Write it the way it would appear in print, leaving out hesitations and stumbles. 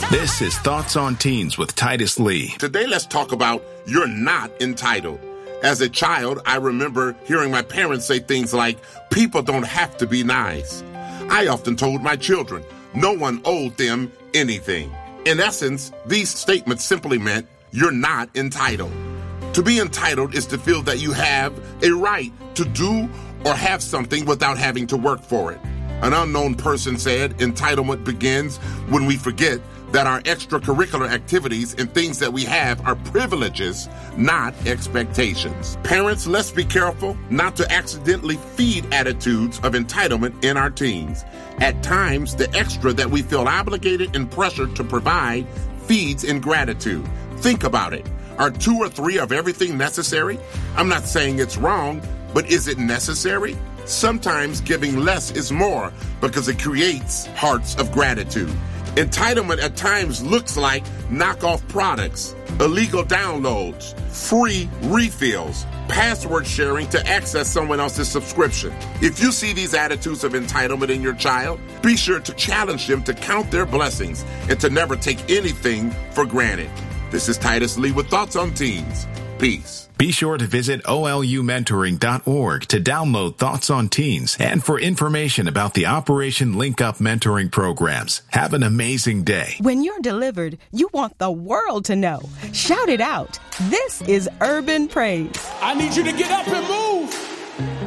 This is Thoughts on Teens with Titus Lee. Today, let's talk about you're not entitled. As a child, I remember hearing my parents say things like, people don't have to be nice. I often told my children, no one owed them anything. In essence, these statements simply meant you're not entitled. To be entitled is to feel that you have a right to do or have something without having to work for it. An unknown person said entitlement begins when we forget that our extracurricular activities and things that we have are privileges, not expectations. Parents, let's be careful not to accidentally feed attitudes of entitlement in our teens. At times, the extra that we feel obligated and pressured to provide feeds ingratitude. Think about it. Are 2 or 3 of everything necessary? I'm not saying it's wrong, but is it necessary? Sometimes giving less is more because it creates hearts of gratitude. Entitlement at times looks like knockoff products, illegal downloads, free refills, password sharing to access someone else's subscription. If you see these attitudes of entitlement in your child, be sure to challenge them to count their blessings and to never take anything for granted. This is Titus Lee with Thoughts on Teens. Peace. Be sure to visit olumentoring.org to download Thoughts on Teens and for information about the Operation Link Up mentoring programs. Have an amazing day. When you're delivered, you want the world to know. Shout it out. This is Urban Praise. I need you to get up and move.